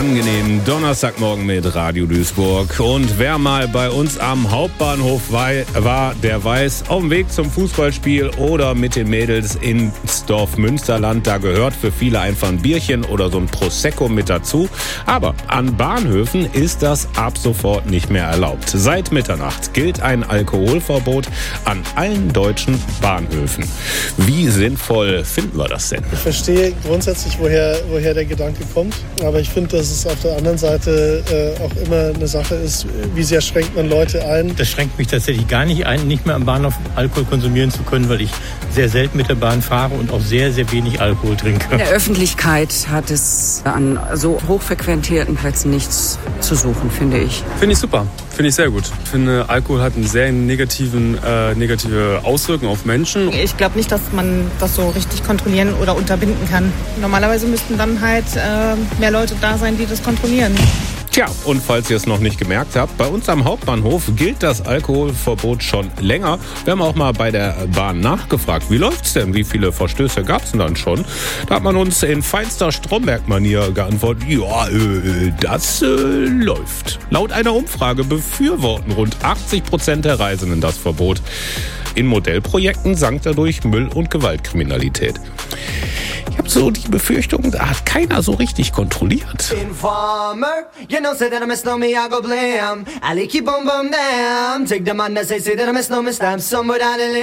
angenehmen Donnerstagmorgen mit Radio Duisburg. Und wer mal bei uns am Hauptbahnhof war, der weiß, auf dem Weg zum Fußballspiel oder mit den Mädels ins Dorf Münsterland, da gehört für viele einfach ein Bierchen oder so ein Prosecco mit dazu. Aber an Bahnhöfen ist das ab sofort nicht mehr erlaubt. Seit Mitternacht gilt ein Alkoholverbot an allen deutschen Bahnhöfen. Wie sinnvoll finden wir das denn? Ich verstehe grundsätzlich, woher der Gedanke kommt. Aber ich finde, dass es auf der anderen Seite auch immer eine Sache ist, wie sehr schränkt man Leute ein. Das schränkt mich tatsächlich gar nicht ein, nicht mehr am Bahnhof Alkohol konsumieren zu können, weil ich sehr selten mit der Bahn fahre und auch sehr, sehr wenig Alkohol trinke. In der Öffentlichkeit hat es an so hochfrequentierten Plätzen nichts zu suchen, finde ich. Finde ich super. Finde ich sehr gut. Ich finde, Alkohol hat eine sehr negative Auswirkungen auf Menschen. Ich glaube nicht, dass man das so richtig kontrollieren oder unterbinden kann. Normalerweise müssten dann halt mehr Leute da sein, die das kontrollieren. Tja, und falls ihr es noch nicht gemerkt habt, bei uns am Hauptbahnhof gilt das Alkoholverbot schon länger. Wir haben auch mal bei der Bahn nachgefragt, wie läuft's denn? Wie viele Verstöße gab's denn dann schon? Da hat man uns in feinster Stromberg-Manier geantwortet, ja, das läuft. Laut einer Umfrage befürworten rund 80% der Reisenden das Verbot. In Modellprojekten sank dadurch Müll- und Gewaltkriminalität. Ich habe so die Befürchtung, da hat keiner so richtig kontrolliert. Informer, you know, say that I miss no me, I go blame. I keep on them. Take the man that say that I miss no me, stamp somewhere down the lane.